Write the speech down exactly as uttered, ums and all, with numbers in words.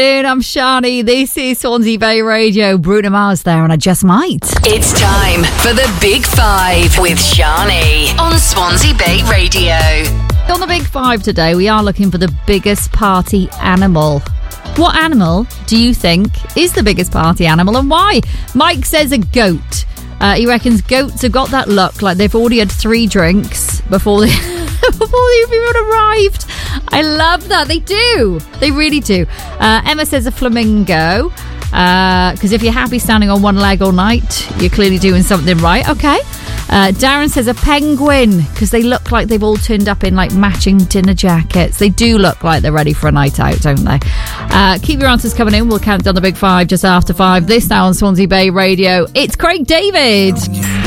I'm Shani. This is Swansea Bay Radio. Bruno Mars there, and I just might. It's time for the Big Five with Shani on Swansea Bay Radio. On the Big Five today, we are looking for the biggest party animal. What animal do you think is the biggest party animal, and why? Mike says a goat. Uh, he reckons goats have got that look like they've already had three drinks before they before they've even arrived. I love that. They do. They really do. Uh, Emma says a flamingo. Because uh, if you're happy standing on one leg all night, you're clearly doing something right. Okay. Uh, Darren says a penguin, because they look like they've all turned up in like matching dinner jackets. They do look like they're ready for a night out, don't they? Uh, keep your answers coming in. We'll count down the Big Five just after five. This now on Swansea Bay Radio. It's Craig David.